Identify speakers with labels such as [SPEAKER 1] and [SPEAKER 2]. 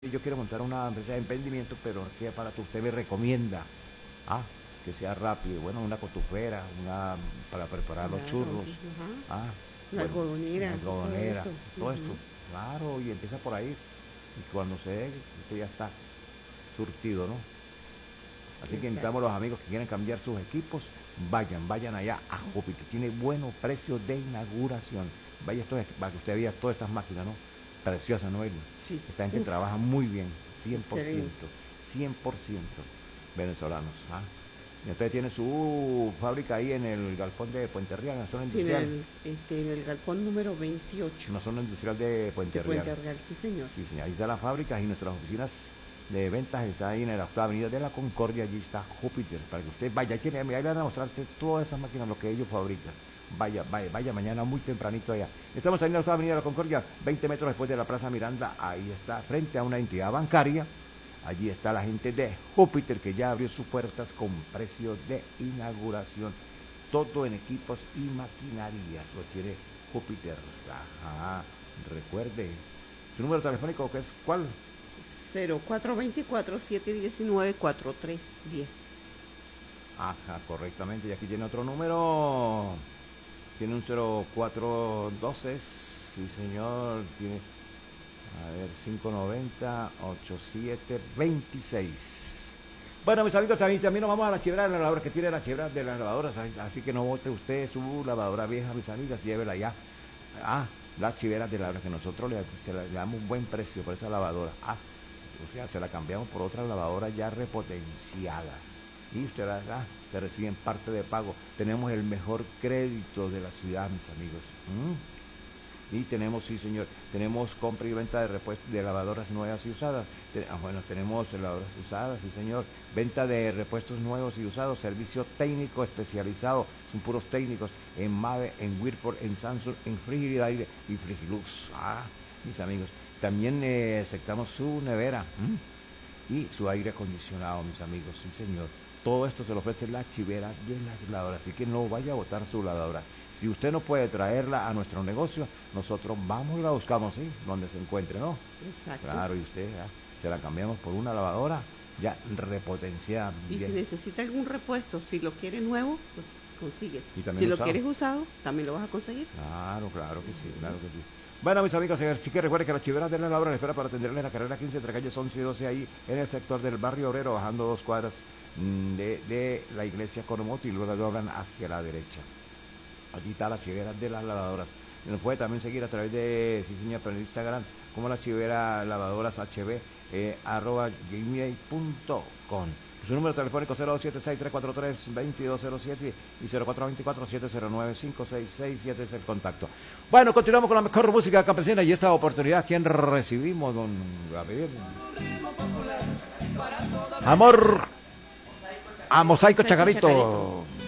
[SPEAKER 1] Yo quiero montar una empresa de emprendimiento, pero ¿qué aparato usted me recomienda? Ah, que sea rápido. Bueno, una cotufera, una para preparar los
[SPEAKER 2] Claro,
[SPEAKER 1] churros.
[SPEAKER 2] ajá.
[SPEAKER 1] Ah,
[SPEAKER 2] Una
[SPEAKER 1] bueno, una
[SPEAKER 2] algodonera, todo
[SPEAKER 1] algodonera,
[SPEAKER 2] eso.
[SPEAKER 1] todo esto.
[SPEAKER 2] Ujú.
[SPEAKER 1] Claro, y empieza por ahí. Y cuando se dé, usted ya está surtido, ¿no? Así que
[SPEAKER 2] Exacto.
[SPEAKER 1] invitamos a los amigos que quieren cambiar sus equipos, vayan allá a Júpiter. Tiene buenos precios de inauguración. Vaya esto, para que usted vea todas estas máquinas, ¿no? Preciosas, ¿no, Irma?
[SPEAKER 2] Sí.
[SPEAKER 1] Esta gente
[SPEAKER 2] Uf,
[SPEAKER 1] trabaja muy bien, 100%,
[SPEAKER 2] excelente.
[SPEAKER 1] 100% venezolanos. ¿Ah? Y usted tiene su fábrica ahí en el galpón de Puente Real, en la zona
[SPEAKER 2] Sí,
[SPEAKER 1] industrial.
[SPEAKER 2] en el galpón número 28
[SPEAKER 1] En la zona industrial de
[SPEAKER 2] de
[SPEAKER 1] Puente Real.
[SPEAKER 2] Puente Real, sí, señor.
[SPEAKER 1] Sí, señor. Ahí está la fábrica y nuestras oficinas de ventas está ahí en la octava avenida de la Concordia. Allí está Júpiter, para que usted vaya. Ahí le van a mostrarte todas esas máquinas, lo que ellos fabrican. Vaya mañana muy tempranito allá. Estamos ahí en la octava avenida de la Concordia, 20 metros después de la Plaza Miranda. Ahí está, frente a una entidad bancaria. Allí está la gente de Júpiter, que ya abrió sus puertas con precio de inauguración. Todo en equipos y maquinarias lo tiene Júpiter. Ajá, recuerde. ¿Su número telefónico que es cuál?
[SPEAKER 2] 0424-719-4310.
[SPEAKER 1] Ajá, correctamente. Y aquí tiene otro número. Tiene un 0412. Sí, señor. Tiene, a ver, 590-8726. Bueno, mis amigos, también nos vamos a la chivera de las lavadoras, que tiene la chivera de las lavadoras. Así que no bote usted su lavadora vieja, mis amigas, llévela ya. Ah, las chiveras de lavadoras, que nosotros le damos un buen precio por esa lavadora. Ah, o sea, se la cambiamos por otra lavadora ya repotenciada. Y usted se reciben parte de pago. Tenemos el mejor crédito de la ciudad, mis amigos. Y tenemos, sí señor, tenemos compra y venta de repuestos de lavadoras nuevas y usadas. Bueno, tenemos lavadoras usadas, sí señor. Venta de repuestos nuevos y usados, servicio técnico especializado, son puros técnicos, en Mave, en Whirlpool, en Samsung, en Frigidaire y Frigilux. Ah, mis amigos. También aceptamos su nevera y su aire acondicionado, mis amigos, sí señor. Todo esto se lo ofrece la chivera de las lavadoras, así que no vaya a botar su lavadora. Si usted no puede traerla a nuestro negocio, nosotros vamos y la buscamos, ¿sí? Donde se encuentre, ¿no?
[SPEAKER 2] Exacto.
[SPEAKER 1] Claro, y usted se la cambiamos por una lavadora ya repotenciada.
[SPEAKER 2] Y si
[SPEAKER 1] Bien.
[SPEAKER 2] necesita algún repuesto, si lo quiere nuevo, pues consigue.
[SPEAKER 1] Y también
[SPEAKER 2] Si lo
[SPEAKER 1] usado.
[SPEAKER 2] quieres usado, también lo vas a conseguir.
[SPEAKER 1] Claro, claro que sí, claro que sí. Bueno, mis amigos, así que recuerden que la chivera de la labra le espera para atenderle en la carrera 15 entre calles 11 y 12 ahí en el sector del barrio obrero, bajando 2 cuadras de la iglesia Coromoto y luego doblan hacia la derecha. Allí está la chivera de las lavadoras. Nos puede también seguir a través de, sí señor, pero en Instagram, como la chivera lavadoras hb, @gmail.com. Su número telefónico 0276-343-2207 y 0424-709-5667 es el contacto. Bueno, continuamos con la mejor música campesina y esta oportunidad, ¿quién recibimos, don Gabriel? Amor a Mosaico Chacarito.